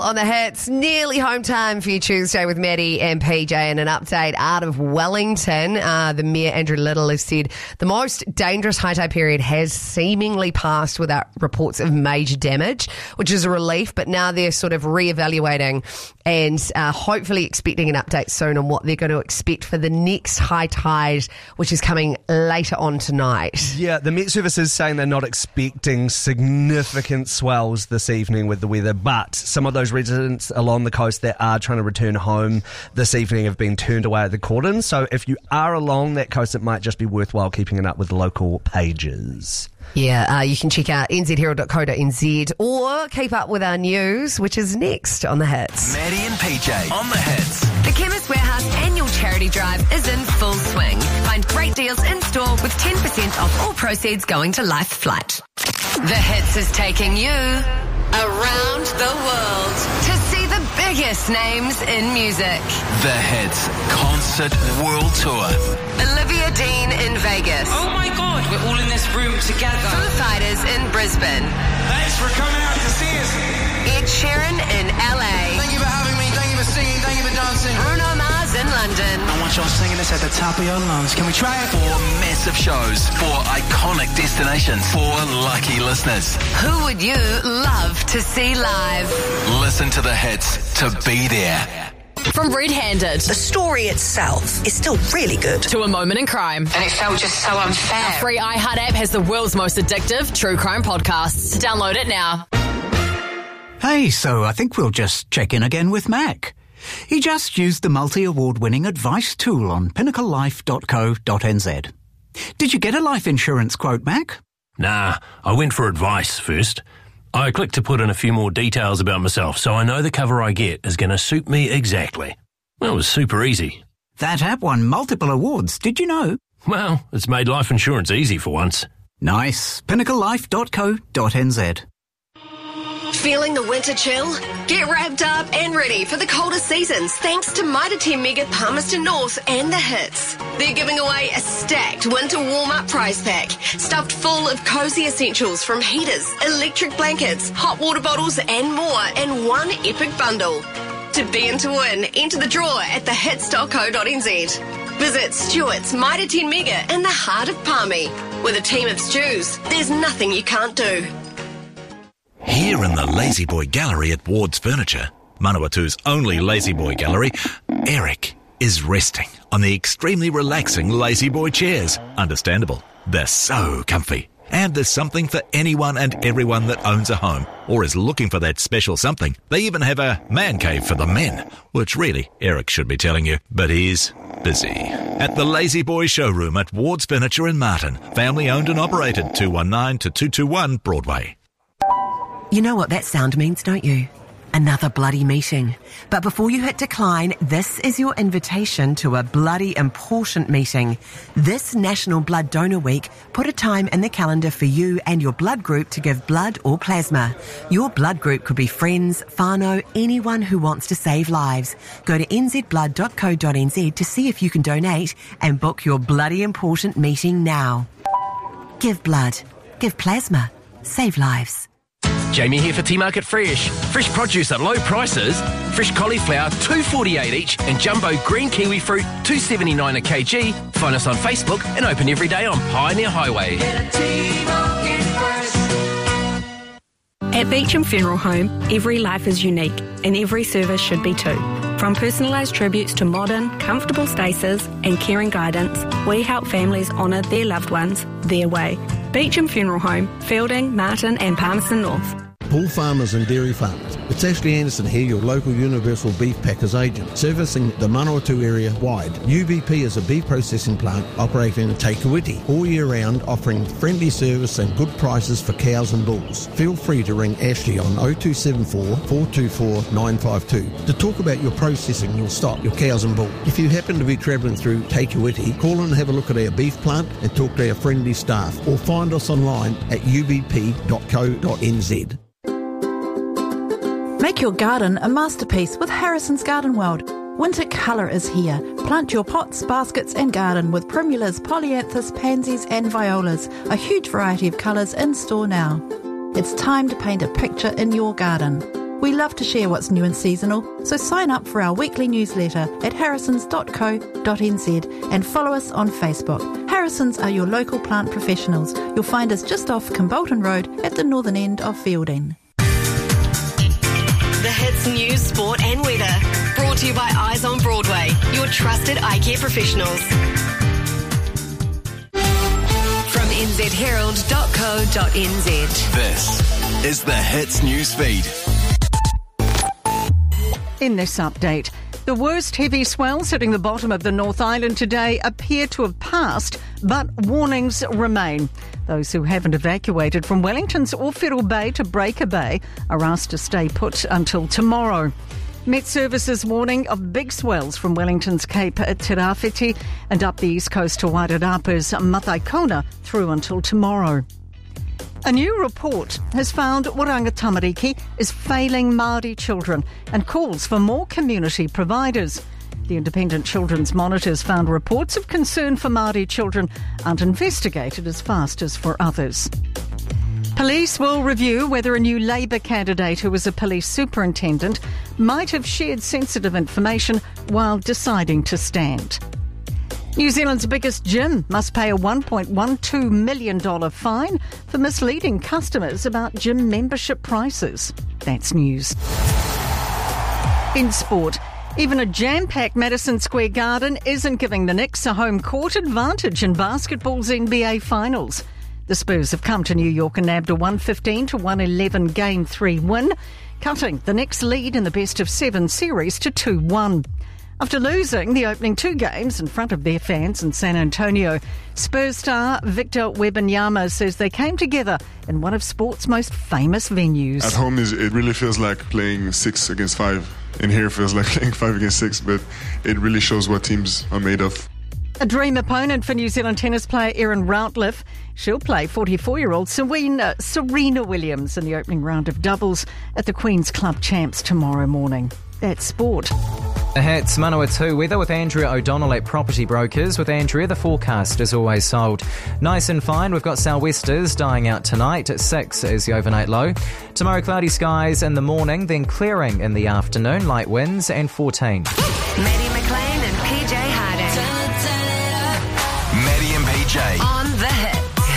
On the hits, nearly home time for you Tuesday with Maddie and PJ, and an update out of Wellington. The Mayor, Andrew Little, has said the most dangerous high tide period has seemingly passed without reports of major damage, which is a relief, but now they're sort of re-evaluating and hopefully expecting an update soon on what they're going to expect for the next high tide, which is coming later on tonight. Yeah, the Met Service is saying they're not expecting significant swells this evening with the weather, but some of those residents along the coast that are trying to return home this evening have been turned away at the cordon. So if you are along that coast, it might just be worthwhile keeping it up with local pages. Yeah, you can check out nzherald.co.nz or keep up with our news, which is next on The Hits. Maddie and PJ on The Hits. The Chemist Warehouse annual charity drive is in full swing. Find great deals in store with 10% off all proceeds going to Life Flight. The Hits is taking you around the world to see the biggest names in music. The Hits Concert World Tour. Olivia Dean in Vegas. Oh my God, we're all in this room together. Foo Fighters in Brisbane. Thanks for coming out to see us. Ed Sheeran in LA. Thank you for having me, thank you for singing, thank you for dancing. Bruno Mars in London. I want y'all singing this at the top of your lungs. Can we try it? 4 massive shows, 4 iconic destinations, 4 lucky listeners. Who would you love to see live? Listen to The Hits to be there. From Red Handed The story itself is still really good. to A Moment in Crime. And it felt just so unfair. Our free iHeart app has the world's most addictive true crime podcasts. Download it now. Hey, so I think we'll just check in again with Mac. He just used the multi-award-winning advice tool on pinnaclelife.co.nz. Did you get a life insurance quote, Mac? Nah, I went for advice first. I clicked to put in a few more details about myself so I know the cover I get is going to suit me exactly. Well, it was super easy. That app won multiple awards, did you know? Well, it's made life insurance easy for once. Nice. pinnaclelife.co.nz. Feeling the winter chill? Get wrapped up and ready for the colder seasons thanks to Mitre 10 Mega Palmerston North and The Hits. They're giving away a stacked winter warm-up prize pack, stuffed full of cozy essentials from heaters, electric blankets, hot water bottles and more in one epic bundle. To be in to win, enter the draw at thehits.co.nz. Visit Stewart's Mitre 10 Mega in the heart of Palmy. With a team of stews, there's nothing you can't do. Here in the Lazy Boy Gallery at Ward's Furniture, Manawatu's only Lazy Boy Gallery, Eric is resting on the extremely relaxing Lazy Boy chairs. Understandable. They're so comfy. And there's something for anyone and everyone that owns a home or is looking for that special something. They even have a man cave for the men, which really Eric should be telling you, but he's busy. At the Lazy Boy Showroom at Ward's Furniture in Martin, family owned and operated, 219 to 221 Broadway. You know what that sound means, don't you? Another bloody meeting. But before you hit decline, this is your invitation to a bloody important meeting. This National Blood Donor Week, put a time in the calendar for you and your blood group to give blood or plasma. Your blood group could be friends, whānau, anyone who wants to save lives. Go to nzblood.co.nz to see if you can donate and book your bloody important meeting now. Give blood. Give plasma. Save lives. Jamie here for T-Market Fresh. Fresh produce at low prices. Fresh cauliflower, $2.48 each, and jumbo green kiwi fruit, $2.79 a kg. Find us on Facebook and open every day on Pioneer Highway. At Beecham Funeral Home, every life is unique, and every service should be too. From personalised tributes to modern, comfortable spaces and caring guidance, we help families honour their loved ones their way. Beecham Funeral Home, Fielding, Martin and Palmerston North. Bull farmers and dairy farmers. It's Ashley Anderson here, your local Universal Beef Packers agent, servicing the Manawatu area wide. UBP is a beef processing plant operating in Te Kuiti all year round, offering friendly service and good prices for cows and bulls. Feel free to ring Ashley on 0274 424 952 to talk about your processing, your stock, your cows and bulls. If you happen to be travelling through Te Kuiti, call and have a look at our beef plant and talk to our friendly staff, or find us online at ubp.co.nz. Make your garden a masterpiece with Harrison's Garden World. Winter colour is here. Plant your pots, baskets and garden with primulas, polyanthus, pansies and violas. A huge variety of colours in store now. It's time to paint a picture in your garden. We love to share what's new and seasonal, so sign up for our weekly newsletter at harrisons.co.nz and follow us on Facebook. Harrisons are your local plant professionals. You'll find us just off Kimbolton Road at the northern end of Fielding. The Hits News, Sport and Weather. Brought to you by Eyes on Broadway, your trusted eye care professionals. From nzherald.co.nz. This is the Hits News Feed. In this update, the worst heavy swells hitting the bottom of the North Island today appear to have passed, but warnings remain. Those who haven't evacuated from Wellington's Orfero Bay to Breaker Bay are asked to stay put until tomorrow. Met Services warning of big swells from Wellington's Cape at Te Rāwhiti and up the east coast to Wairarapa's Mataikona through until tomorrow. A new report has found Oranga Tamariki is failing Māori children and calls for more community providers. The Independent Children's Monitors found reports of concern for Māori children aren't investigated as fast as for others. Police will review whether a new Labour candidate who was a police superintendent might have shared sensitive information while deciding to stand. New Zealand's biggest gym must pay a $1.12 million fine for misleading customers about gym membership prices. That's news. In sport, even a jam-packed Madison Square Garden isn't giving the Knicks a home court advantage in basketball's NBA Finals. The Spurs have come to New York and nabbed a 115-111 Game 3 win, cutting the Knicks' lead in the best-of-7 series to 2-1. After losing the opening two games in front of their fans in San Antonio, Spurs star Victor Wembanyama says they came together in one of sport's most famous venues. At home, it really feels like playing 6 against 5. In here, it feels like playing 5 against 6, but it really shows what teams are made of. A dream opponent for New Zealand tennis player Erin Routliffe. She'll play 44-year-old Serena Williams in the opening round of doubles at the Queen's Club Champs tomorrow morning. That's sport. The Hits Manawatu weather with Andrea O'Donnell at Property Brokers. With Andrea, the forecast is always sold. Nice and fine. We've got sou'westers dying out tonight. At 6 is the overnight low. Tomorrow, cloudy skies in the morning, then clearing in the afternoon. Light winds and 14. Maddie McLean and PJ Harding. Maddie and PJ. On the Hit.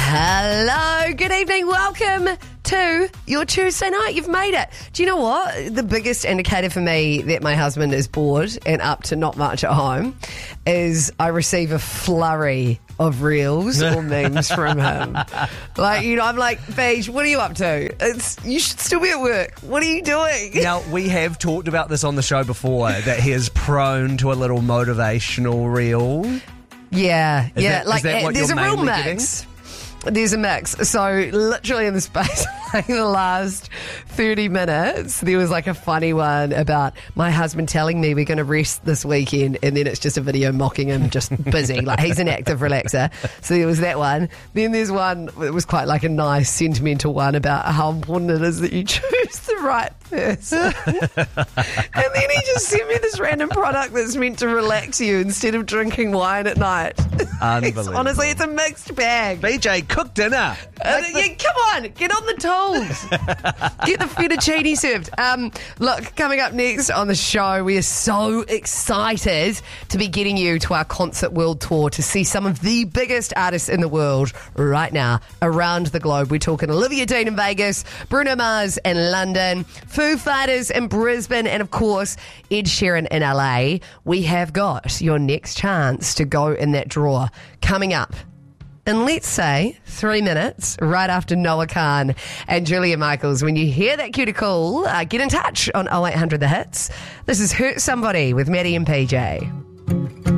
Hello, good evening, welcome to your Tuesday night. You've made it. Do you know what? The biggest indicator for me that my husband is bored and up to not much at home is I receive a flurry of reels or memes from him. Like, you know, I'm like, Beige, what are you up to? You should still be at work. What are you doing? Now, we have talked about this on the show before, that he is prone to a little motivational reel. Yeah, Is yeah. that what there's you're a real mainly mix. There's a mix. So literally in the space of like the last 30 minutes, there was like a funny one about my husband telling me we're going to rest this weekend, and then it's just a video mocking him just busy. Like, he's an active relaxer. So there was that one. Then there's one that was quite like a nice sentimental one about how important it is that you choose the right person. And then he just sent me this random product that's meant to relax you instead of drinking wine at night. Unbelievable. Honestly, it's a mixed bag. BJ, cook dinner. Yeah, come on, get on the tools. Get the fettuccine served. Look, coming up next on the show, we are so excited to be getting you to our Concert World Tour to see some of the biggest artists in the world right now around the globe. We're talking Olivia Dean in Vegas, Bruno Mars in London, Foo Fighters in Brisbane, and of course, Ed Sheeran in LA. We have got your next chance to go in that draw coming up in, let's say, 3 minutes, right after Noah Khan and Julia Michaels. When you hear that cue to call, get in touch on 0800 The Hits. This is Hurt Somebody with Maddie and PJ.